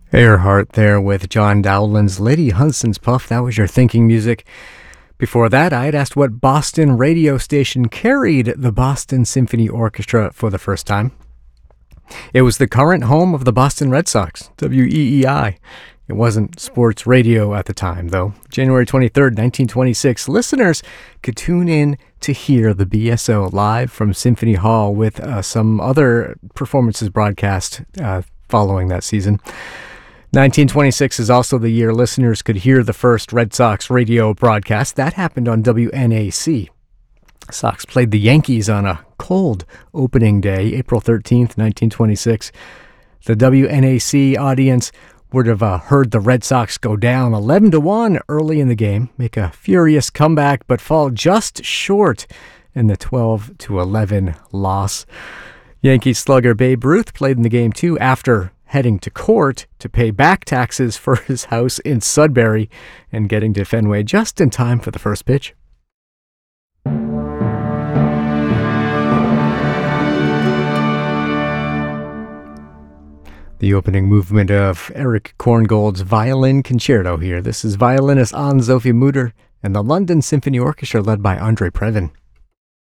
Earhart there with John Dowland's Lady Hunson's Puff. That was your thinking music. Before that, I had asked what Boston radio station carried the Boston Symphony Orchestra for the first time. It was the current home of the Boston Red Sox, WEEI. It wasn't sports radio at the time, though. January 23rd, 1926, listeners could tune in to hear the BSO live from Symphony Hall with some other performances broadcast following that season. 1926 is also the year listeners could hear the first Red Sox radio broadcast. That happened on WNAC. Sox played the Yankees on a cold opening day, April 13th, 1926. The WNAC audience would have heard the Red Sox go down 11-1 early in the game, make a furious comeback, but fall just short in the 12-11 loss. Yankees slugger Babe Ruth played in the game too after heading to court to pay back taxes for his house in Sudbury and getting to Fenway just in time for the first pitch. The opening movement of Eric Korngold's Violin Concerto here. This is violinist Anne-Sophie Mutter and the London Symphony Orchestra led by Andre Previn.